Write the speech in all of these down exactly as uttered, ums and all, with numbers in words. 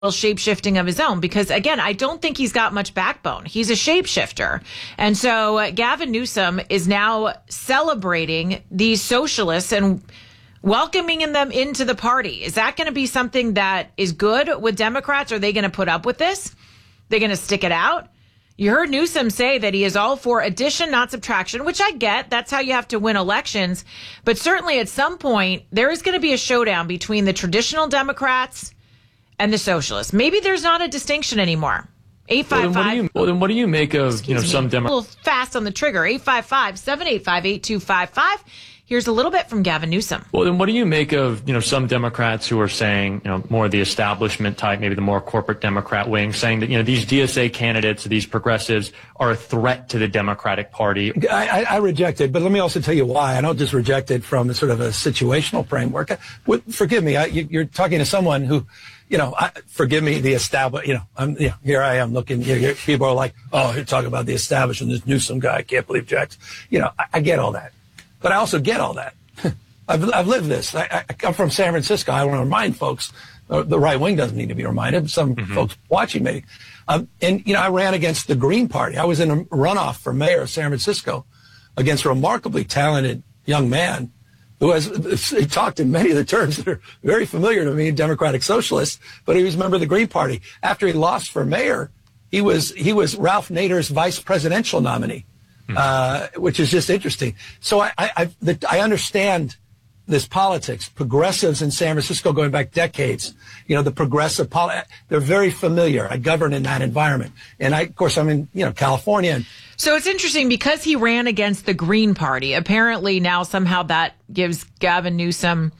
shape-shifting of his own, because again, I don't think he's got much backbone. He's a shapeshifter. And so uh, Gavin Newsom is now celebrating these socialists and welcoming them into the party. Is that going to be something that is good with Democrats? Are they going to put up with this? They're going to stick it out? You heard Newsom say that he is all for addition, not subtraction, which I get. That's how you have to win elections. But certainly at some point, there is going to be a showdown between the traditional Democrats and the socialists. Maybe there's not a distinction anymore. eight five five. Well, then what do you make of, you know, some Democrats? A little fast on the trigger. eight five five, seven eight five, eight two five five. Here's a little bit from Gavin Newsom. Well, then what do you make of, you know, some Democrats who are saying, you know, more the establishment type, maybe the more corporate Democrat wing, saying that, you know, these D S A candidates, these progressives, are a threat to the Democratic Party? I, I reject it, but let me also tell you why. I don't just reject it from sort of a situational framework. Forgive me, I, you're talking to someone who, you know, I, forgive me, the establishment, you know, I'm, you know, here I am looking, you know, people are like, oh, you're talking about the establishment, this Newsom guy, I can't believe Jack's, you know, I, I get all that. But I also get all that. I've, I've lived this. I, I come from San Francisco. I want to remind folks, uh, the right wing doesn't need to be reminded. Some mm-hmm. folks watching maybe. Um, and, you know, I ran against the Green Party. I was in a runoff for mayor of San Francisco against a remarkably talented young man who has he talked in many of the terms that are very familiar to me, Democratic Socialists, but he was a member of the Green Party. After he lost for mayor, he was he was Ralph Nader's vice presidential nominee. Uh, which is just interesting. So I, I, I, the, I understand this politics. Progressives in San Francisco going back decades, you know, the progressive, poli- they're very familiar. I govern in that environment. And I, of course, I'm in, you know, California. And so it's interesting because he ran against the Green Party. Apparently now somehow that gives Gavin Newsom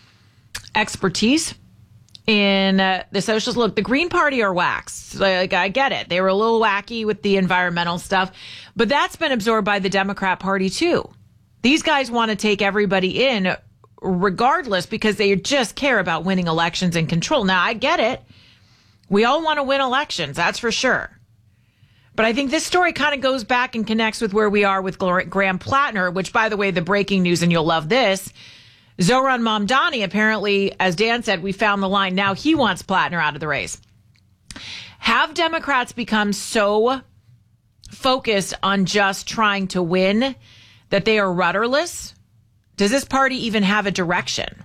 expertise in uh, the socialists. Look, the Green Party are whacks. Like, I get it. They were a little wacky with the environmental stuff, but that's been absorbed by the Democrat Party too. These guys want to take everybody in regardless because they just care about winning elections and control. Now, I get it. We all want to win elections. That's for sure. But I think this story kind of goes back and connects with where we are with Graham Plattner, which, by the way, the breaking news, and you'll love this, Zohran Mamdani, apparently, as Dan said, we found the line. Now he wants Plattner out of the race. Have Democrats become so focused on just trying to win that they are rudderless? Does this party even have a direction?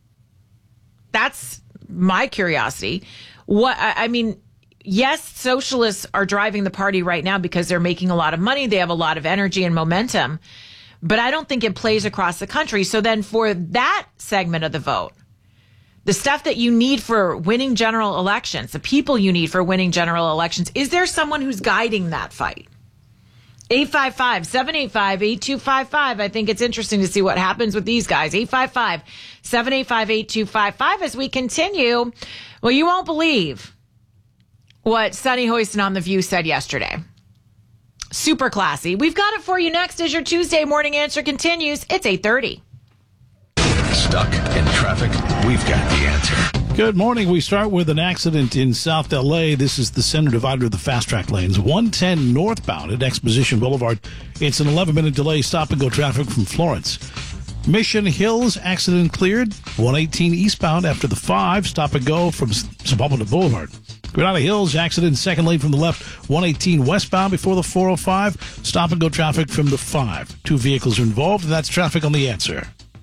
That's my curiosity. What I mean, yes, socialists are driving the party right now because they're making a lot of money. They have a lot of energy and momentum. But I don't think it plays across the country. So then for that segment of the vote, the stuff that you need for winning general elections, the people you need for winning general elections, is there someone who's guiding that fight? eight five five, seven eight five, eight two five five. I think it's interesting to see what happens with these guys. eight five five, seven eight five, eight two five five as we continue. Well, you won't believe what Sunny Hoyston on The View said yesterday. Super classy. We've got it for you next as your Tuesday morning answer continues. It's eight thirty. Stuck in traffic? We've got the answer. Good morning. We start with an accident in South L A. This is the center divider of the fast track lanes. one ten northbound at Exposition Boulevard. It's an eleven minute delay. Stop and go traffic from Florence. Mission Hills accident cleared. one eighteen eastbound after the five. Stop and go from Sepulveda Boulevard. Granada Hills accident second lane from the left. one eighteen westbound before the four oh five. Stop and go traffic from the five. Two vehicles are involved, and that's traffic on The Answer.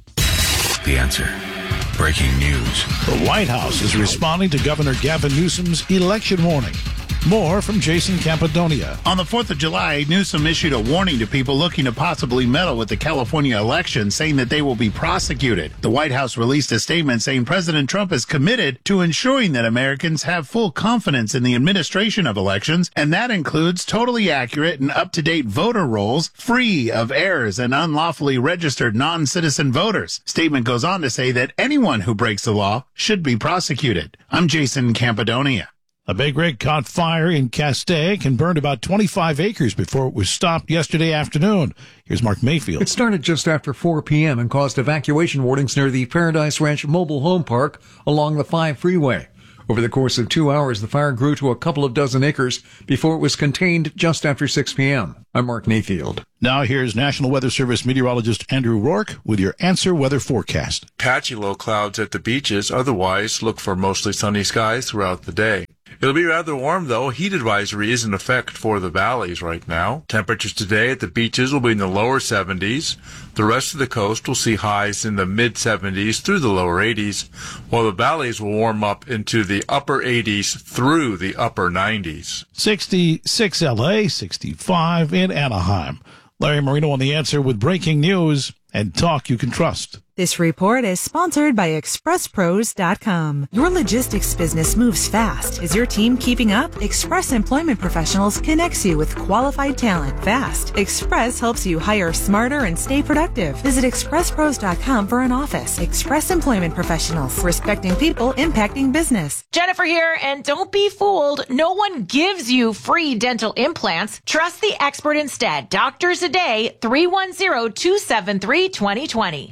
The Answer. Breaking news. The White House is responding to Governor Gavin Newsom's election warning. More from Jason Campidonia. On the fourth of July, Newsom issued a warning to people looking to possibly meddle with the California election, saying that they will be prosecuted. The White House released a statement saying President Trump is committed to ensuring that Americans have full confidence in the administration of elections, and that includes totally accurate and up-to-date voter rolls, free of errors and unlawfully registered non-citizen voters. Statement goes on to say that anyone who breaks the law should be prosecuted. I'm Jason Campidonia. A big rig caught fire in Castaic and burned about twenty-five acres before it was stopped yesterday afternoon. Here's Mark Mayfield. It started just after four p.m. and caused evacuation warnings near the Paradise Ranch Mobile Home Park along the five freeway. Over the course of two hours, the fire grew to a couple of dozen acres before it was contained just after six p.m. I'm Mark Mayfield. Now here's National Weather Service meteorologist Andrew Rourke with your Answer Weather forecast. Patchy low clouds at the beaches. Otherwise, look for mostly sunny skies throughout the day. It'll be rather warm, though. Heat advisory is in effect for the valleys right now. Temperatures today at the beaches will be in the lower seventies. The rest of the coast will see highs in the mid-seventies through the lower eighties, while the valleys will warm up into the upper eighties through the upper nineties. sixty-six L A, sixty-five in Anaheim. Larry Marino on The Answer with breaking news and talk you can trust. This report is sponsored by Express Pros dot com. Your logistics business moves fast. Is your team keeping up? Express Employment Professionals connects you with qualified talent fast. Express helps you hire smarter and stay productive. Visit Express Pros dot com for an office. Express Employment Professionals, respecting people, impacting business. Jennifer here, and don't be fooled. No one gives you free dental implants. Trust the expert instead. Doctors a Day, three one zero, two seven three, two zero two zero.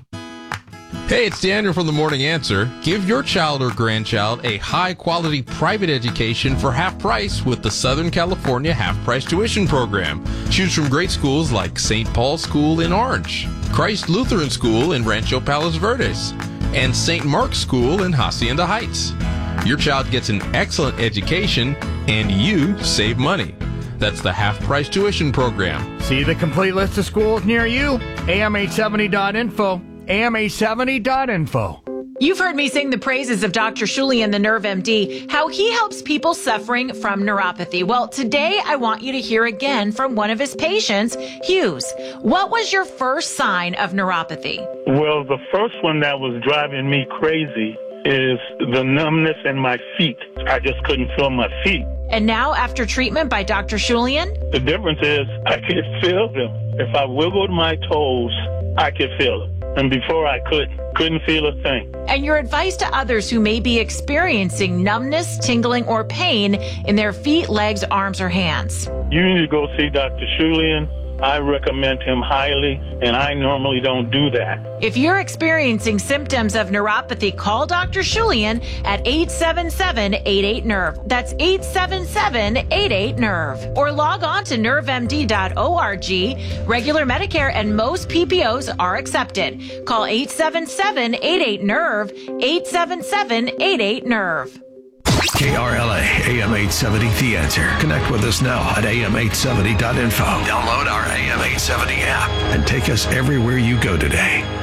Hey, it's Daniel from The Morning Answer. Give your child or grandchild a high-quality private education for half price with the Southern California half-price tuition program. Choose from great schools like Saint Paul's School in Orange, Christ Lutheran School in Rancho Palos Verdes, and Saint Mark's School in Hacienda Heights. Your child gets an excellent education, and you save money. That's the half-price tuition program. See the complete list of schools near you? A M eight seventy dot info. A M eight seventy dot info. You've heard me sing the praises of Doctor Shulian, the Nerve M D, how he helps people suffering from neuropathy. Well, today I want you to hear again from one of his patients, Hughes. What was your first sign of neuropathy? Well, the first one that was driving me crazy is the numbness in my feet. I just couldn't feel my feet. And now, after treatment by Doctor Shulian? The difference is I can feel them. If I wiggled my toes, I could feel it. And before I couldn't. Couldn't feel a thing. And your advice to others who may be experiencing numbness, tingling, or pain in their feet, legs, arms, or hands? You need to go see Doctor Shulian. I recommend him highly, and I normally don't do that. If you're experiencing symptoms of neuropathy, call Doctor Shulian at eight seven seven, eight eight, N E R V. That's eight seven seven, eight eight, N E R V. Or log on to nerve m d dot org. Regular Medicare and most P P Os are accepted. Call eight seven seven, eight eight, N E R V, eight seven seven, eight eight, N E R V. K R L A, A M eight seventy, The Answer. Connect with us now at A M eight seventy dot info. Download our A M eight seventy app and take us everywhere you go today.